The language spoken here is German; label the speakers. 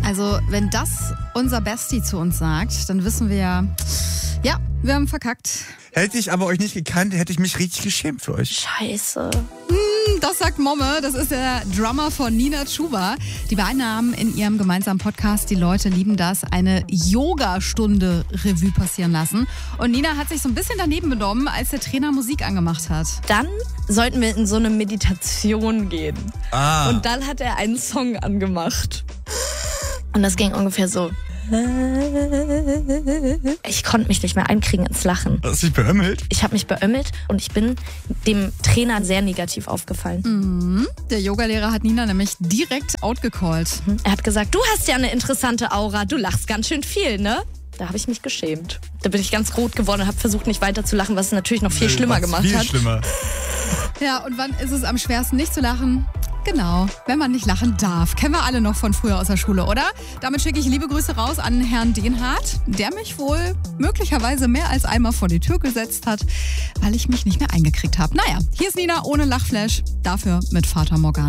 Speaker 1: Also, wenn das unser Bestie zu uns sagt, dann wissen wir ja, wir haben verkackt.
Speaker 2: Hätte ich aber euch nicht gekannt, hätte ich mich richtig geschämt für euch.
Speaker 3: Scheiße.
Speaker 1: Das sagt Momme, das ist der Drummer von Nina Chuba. Die beiden haben in ihrem gemeinsamen Podcast "Die Leute lieben das" eine Yoga-Stunde Revue passieren lassen. Und Nina hat sich so ein bisschen daneben benommen, als der Trainer Musik angemacht hat.
Speaker 3: Dann sollten wir in so eine Meditation gehen. Und dann hat er einen Song angemacht. Und das ging ungefähr so. Ich konnte mich nicht mehr einkriegen ins Lachen.
Speaker 2: Hast du dich beömmelt?
Speaker 3: Ich habe mich beömmelt und ich bin dem Trainer sehr negativ aufgefallen.
Speaker 1: Der Yogalehrer hat Nina nämlich direkt outgecallt.
Speaker 3: Er hat gesagt, du hast ja eine interessante Aura, du lachst ganz schön viel, ne? Da habe ich mich geschämt. Da bin ich ganz rot geworden und habe versucht, nicht weiter zu lachen, was es natürlich noch viel schlimmer gemacht
Speaker 2: viel
Speaker 3: hat.
Speaker 2: Viel schlimmer.
Speaker 1: Ja, und wann ist es am schwersten, nicht zu lachen? Genau, wenn man nicht lachen darf. Kennen wir alle noch von früher aus der Schule, oder? Damit schicke ich liebe Grüße raus an Herrn Denhardt, der mich wohl möglicherweise mehr als einmal vor die Tür gesetzt hat, weil ich mich nicht mehr eingekriegt habe. Naja, hier ist Nina ohne Lachflash, dafür mit Fata Morgana.